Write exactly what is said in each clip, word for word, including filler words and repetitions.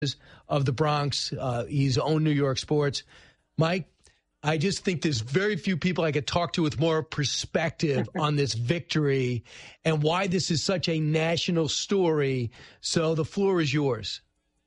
of the Bronx. Uh, he's owned New York sports. Mike, I just think there's very few people I could talk to with more perspective on this victory and why this is such a national story. So the floor is yours.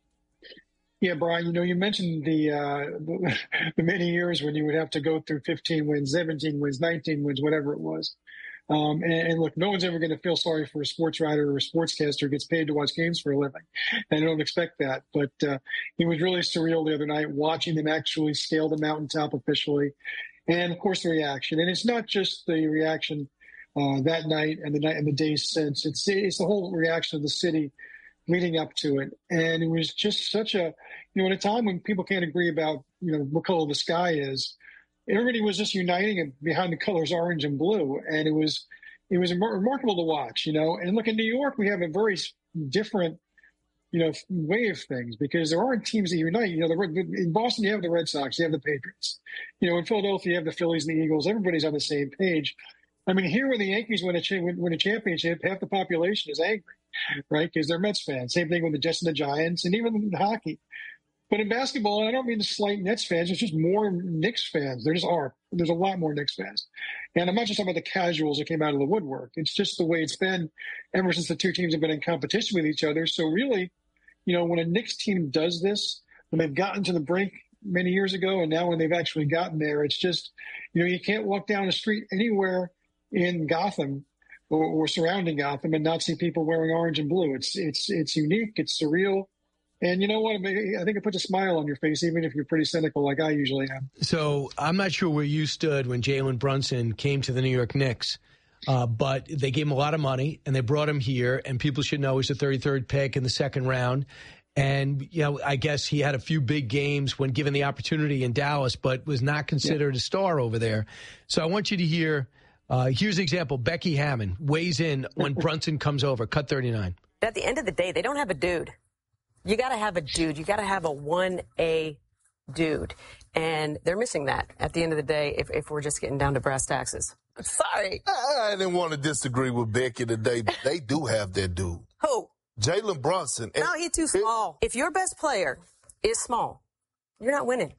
Yeah, Brian, you know, you mentioned the, uh, the, the many years when you would have to go through fifteen wins, seventeen wins, nineteen wins, whatever it was. Um, and, and look, no one's ever going to feel sorry for a sports writer or a sportscaster who gets paid to watch games for a living. And I don't expect that. But uh, it was really surreal the other night watching them actually scale the mountaintop officially. And, of course, the reaction. And it's not just the reaction uh, that night and the night and the days since. It's, it's the whole reaction of the city leading up to it. And it was just such a, you know, at a time when people can't agree about, you know, what color the sky is, everybody was just uniting behind the colors orange and blue. And it was, it was remarkable to watch, you know. And look, in New York, we have a very different, you know, way of things because there aren't teams that unite. You know, the, in Boston, you have the Red Sox, you have the Patriots. You know, in Philadelphia, you have the Phillies and the Eagles. Everybody's on the same page. I mean, here when the Yankees win a, win a championship, half the population is angry, right? Because they're Mets fans. Same thing with the Jets and the Giants, and even in hockey. But in basketball, and I don't mean to slight Nets fans, there's just more Knicks fans. There just are. There's a lot more Knicks fans. And I'm not just talking about the casuals that came out of the woodwork. It's just the way it's been ever since the two teams have been in competition with each other. So really, you know, when a Knicks team does this, when they've gotten to the brink many years ago, and now when they've actually gotten there, it's just, you know, you can't walk down the street anywhere in Gotham or, or surrounding Gotham and not see people wearing orange and blue. It's it's it's unique. It's surreal. And you know what? I think it puts a smile on your face, even if you're pretty cynical like I usually am. So I'm not sure where you stood when Jalen Brunson came to the New York Knicks, uh, but they gave him a lot of money, and they brought him here, and people should know he's the thirty-third pick in the second round. And, you know, I guess he had a few big games when given the opportunity in Dallas, but was not considered yeah. a star over there. So I want you to hear, uh, here's an example. Becky Hammon weighs in when Brunson comes over, cut thirty-nine. At the end of the day, they don't have a dude. You got to have a dude. You got to have a one A dude. And they're missing that at the end of the day if, if we're just getting down to brass taxes. Sorry. I, I didn't want to disagree with Becky today, but they do have their dude. Who? Jalen Brunson. No, he's too small. If your best player is small, you're not winning.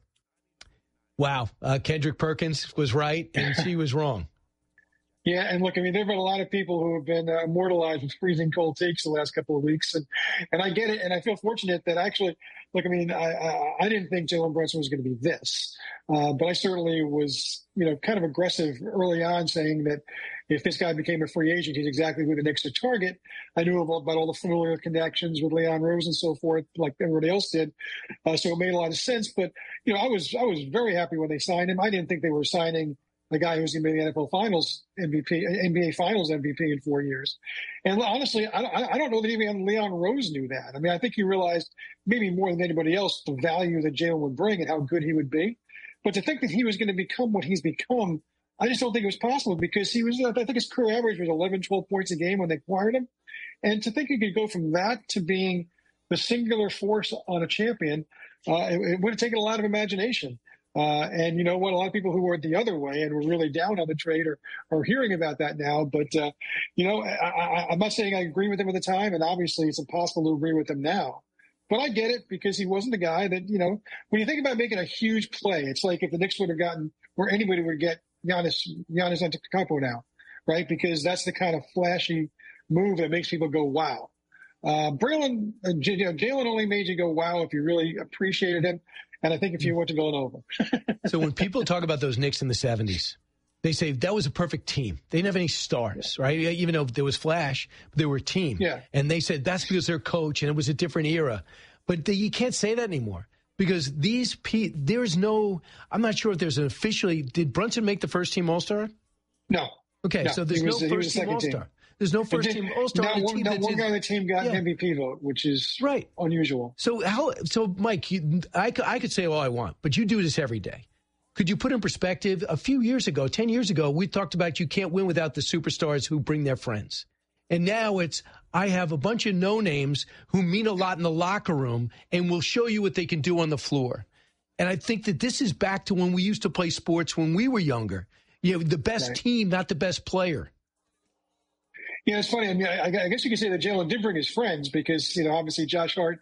Wow. Uh, Kendrick Perkins was right, and she was wrong. Yeah, and look, I mean, there have been a lot of people who have been uh, immortalized with freezing cold takes the last couple of weeks, and and I get it, and I feel fortunate that actually, look, I mean, I I, I didn't think Jalen Brunson was going to be this, uh, but I certainly was, you know, kind of aggressive early on, saying that if this guy became a free agent, he's exactly who the Knicks would target. I knew about, about all the familiar connections with Leon Rose and so forth, like everybody else did, uh, so it made a lot of sense. But you know, I was I was very happy when they signed him. I didn't think they were signing the guy who's going to be the N F L Finals M V P, N B A Finals M V P in four years. And honestly, I, I don't know that even Leon Rose knew that. I mean, I think he realized maybe more than anybody else the value that Jalen would bring and how good he would be. But to think that he was going to become what he's become, I just don't think it was possible because he was, I think his career average was eleven, twelve points a game when they acquired him. And to think he could go from that to being the singular force on a champion, uh, it, it would have taken a lot of imagination. Uh, and you know what? A lot of people who were the other way and were really down on the trade are, are hearing about that now. But, uh, you know, I, I, I'm not saying I agree with him at the time, and obviously it's impossible to agree with him now. But I get it because he wasn't the guy that, you know, when you think about making a huge play, it's like if the Knicks would have gotten, or anybody would get Giannis, Giannis Antetokounmpo now, right? Because that's the kind of flashy move that makes people go, wow. Uh, Braylon, uh, J- Jalen only made you go, wow, if you really appreciated him. And I think if you went to Villanova. So when people talk about those Knicks in the seventies, they say that was a perfect team. They didn't have any stars, right? Even though there was flash, but they were a team. Yeah. And they said that's because their coach, and it was a different era. But they, you can't say that anymore because these pe- there's no, I'm not sure if there's an officially, did Brunson make the first team All-Star? No. Okay, no, so there's was, no first team All-Star. Team. There's no first team All-Star. Not one, not one guy on the team got yeah. an M V P vote, which is right. unusual. So how? So Mike, you, I, I could say all I want, but you do this every day. Could you put in perspective? A few years ago, ten years ago, we talked about you can't win without the superstars who bring their friends. And now it's, I have a bunch of no-names who mean a lot in the locker room and will show you what they can do on the floor. And I think that this is back to when we used to play sports when we were younger. You know, the best right. team, not the best player. Yeah, it's funny. I mean, I, I guess you could say that Jalen did bring his friends because, you know, obviously Josh Hart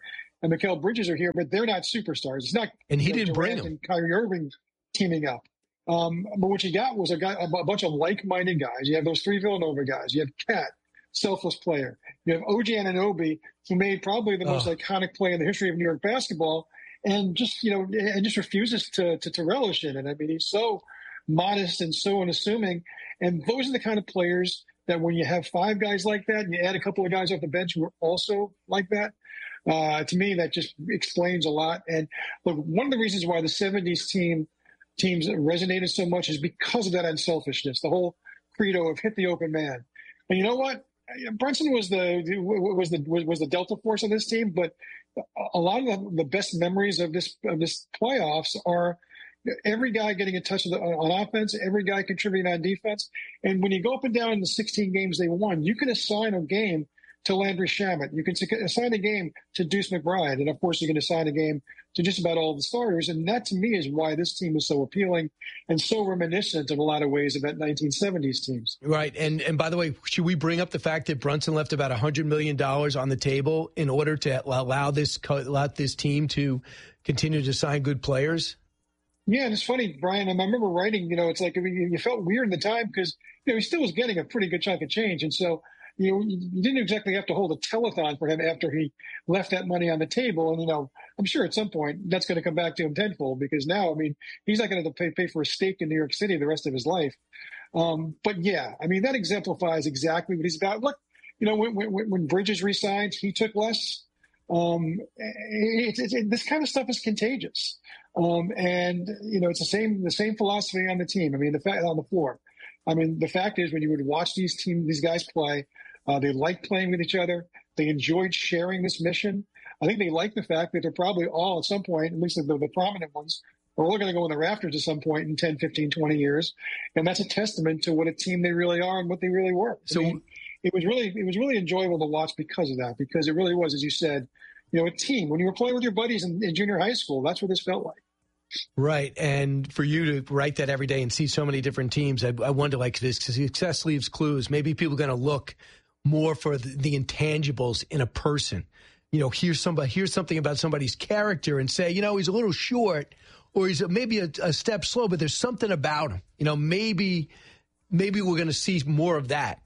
and Mikal Bridges are here, but they're not superstars. It's not. And he you know, didn't Durant bring them. and Kyrie Irving teaming up. Um, but what you got was a guy, a bunch of like-minded guys. You have those three Villanova guys. You have Cat, selfless player. You have O G Anunoby, who made probably the most oh. iconic play in the history of New York basketball, and just you know, and just refuses to to, to relish in it. I mean, he's so modest and so unassuming. And those are the kind of players that when you have five guys like that, and you add a couple of guys off the bench who are also like that, uh, to me, that just explains a lot. And look, one of the reasons why the seventies team teams resonated so much is because of that unselfishness, the whole credo of hit the open man. And you know what? Brunson was the was the was the Delta Force of this team, but a lot of the, the best memories of this of this playoffs are every guy getting a touch of the, on offense, every guy contributing on defense. And when you go up and down in the sixteen games they won, you can assign a game to Landry Shamet. You can assign a game to Deuce McBride. And, of course, you can assign a game to just about all the starters. And that, to me, is why this team is so appealing and so reminiscent in a lot of ways of that nineteen seventies teams. Right. And and by the way, should we bring up the fact that Brunson left about one hundred million dollars on the table in order to allow this, allow this team to continue to sign good players? Yeah, and it's funny, Brian, I remember writing, you know, it's like I mean, you felt weird at the time because, you know, he still was getting a pretty good chunk of change. And so, you know, you didn't exactly have to hold a telethon for him after he left that money on the table. And, you know, I'm sure at some point that's going to come back to him tenfold because now, I mean, he's not going to have to pay, pay for a steak in New York City the rest of his life. Um, but, yeah, I mean, that exemplifies exactly what he's about. Look, you know, when, when, when Bridges resigned, he took less. Um, it, it, it, this kind of stuff is contagious. Um, and, you know, it's the same the same philosophy on the team. I mean, the fact on the floor. I mean, the fact is when you would watch these team, these guys play, uh, they liked playing with each other. They enjoyed sharing this mission. I think they like the fact that they're probably all at some point, at least the, the prominent ones, are all going to go in the rafters at some point in ten, fifteen, twenty years. And that's a testament to what a team they really are and what they really were. So I mean, it was really it was really enjoyable to watch because of that, because it really was, as you said, you know, a team. When you were playing with your buddies in, in junior high school, that's what this felt like. Right. And for you to write that every day and see so many different teams, I, I wonder, like, this success leaves clues. Maybe people are going to look more for the, the intangibles in a person. You know, here's somebody, here's something about somebody's character and say, you know, he's a little short or he's maybe a, a step slow, but there's something about him. You know, maybe, maybe we're going to see more of that.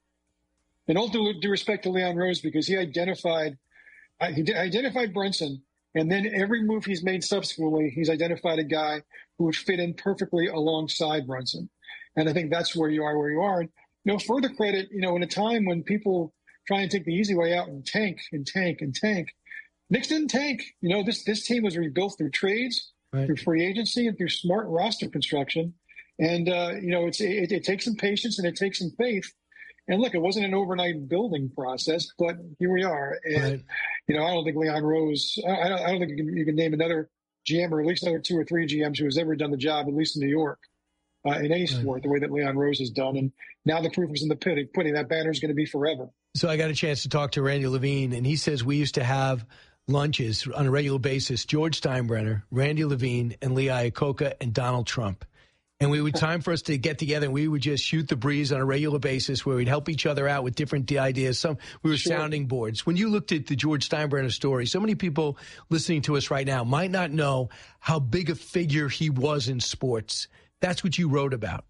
And all due, due respect to Leon Rose, because he identified, uh, he identified Brunson. And then every move he's made subsequently, he's identified a guy who would fit in perfectly alongside Brunson. And I think that's where you are, where you are. And, you know, further credit, you know, in a time when people try and take the easy way out and tank and tank and tank, Knicks didn't tank. You know, this this team was rebuilt through trades, right, through free agency, and through smart roster construction. And, uh, you know, it's it, it takes some patience and it takes some faith. And look, it wasn't an overnight building process, but here we are. And, right, you know, I don't think Leon Rose, I don't, I don't think you can, you can name another G M or at least another two or three G Ms who has ever done the job, at least in New York, uh, in any sport, right, the way that Leon Rose has done. And now the proof is in the pudding. That banner is going to be forever. So I got a chance to talk to Randy Levine, and he says we used to have lunches on a regular basis, George Steinbrenner, Randy Levine, and Lee Iacocca, and Donald Trump. And we would time for us to get together, and we would just shoot the breeze on a regular basis where we'd help each other out with different ideas. Some we were sure. sounding boards. When you looked at the George Steinbrenner story, so many people listening to us right now might not know how big a figure he was in sports. That's what you wrote about.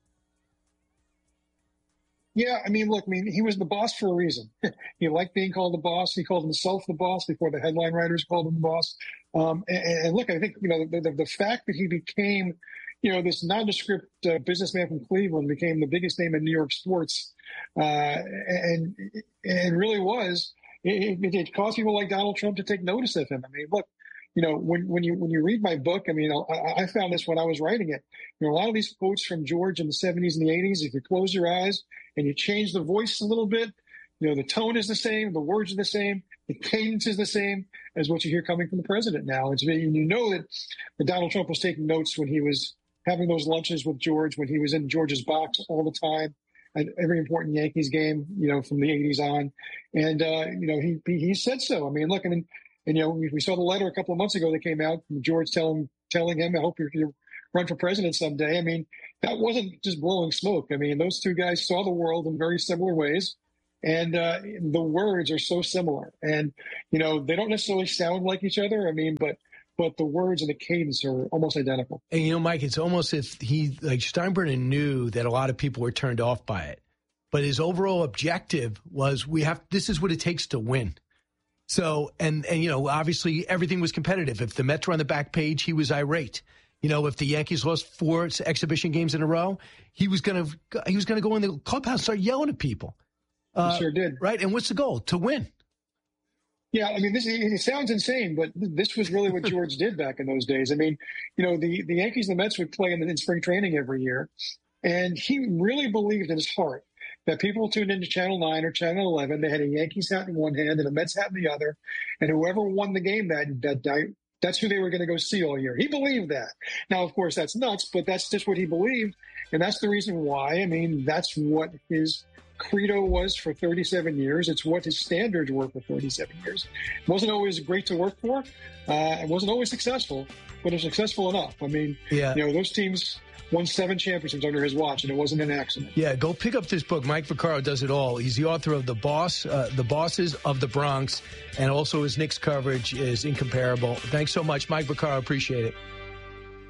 Yeah, I mean, look, I mean, he was the boss for a reason. He liked being called the boss. He called himself the boss before the headline writers called him the boss. Um, and, and look, I think, you know, the, the, the fact that he became, you know, this nondescript uh, businessman from Cleveland became the biggest name in New York sports. Uh, and, and really was, it, it, it caused people like Donald Trump to take notice of him. I mean, look, you know, when, when you, when you read my book, I mean, I, I found this when I was writing it. You know, a lot of these quotes from George in the seventies and the eighties, if you close your eyes and you change the voice a little bit, you know, the tone is the same, the words are the same, the cadence is the same as what you hear coming from the president now. It's, and you know that, that Donald Trump was taking notes when he was having those lunches with George, when he was in George's box all the time at every important Yankees game, you know, from the eighties on. And, uh, you know, he, he he said so. I mean, look, I mean, and, you know, we, we saw the letter a couple of months ago that came out from George telling, telling him, I hope you you run for president someday. I mean, that wasn't just blowing smoke. I mean, those two guys saw the world in very similar ways. And uh, the words are so similar. And, you know, they don't necessarily sound like each other. I mean, but but the words and the cadence are almost identical. And, you know, Mike, it's almost as if he, like Steinbrenner knew that a lot of people were turned off by it. But his overall objective was we have, this is what it takes to win. So, and, and, you know, obviously everything was competitive. If the Mets were on the back page, he was irate. You know, if the Yankees lost four exhibition games in a row, he was going to, he was going to go in the clubhouse and start yelling at people. Uh, sure did. Right. And what's the goal? To win. Yeah. I mean, this it sounds insane, but this was really what George did back in those days. I mean, you know, the, the Yankees and the Mets would play in, in spring training every year. And he really believed in his heart that people tuned into Channel nine or Channel eleven. They had a Yankees hat in one hand and a Mets hat in the other. And whoever won the game that, that night, that's who they were going to go see all year. He believed that. Now, of course, that's nuts, but that's just what he believed. And that's the reason why. I mean, that's what his credo was for thirty-seven years. It's what his standards were for thirty-seven years. It wasn't always great to work for. Uh, it wasn't always successful, but it was successful enough. I mean, yeah. you know, those teams won seven championships under his watch, and it wasn't an accident. Yeah, go pick up this book. Mike Vaccaro does it all. He's the author of The Boss, uh, The Bosses of the Bronx, and also his Knicks coverage is incomparable. Thanks so much, Mike Vaccaro. Appreciate it.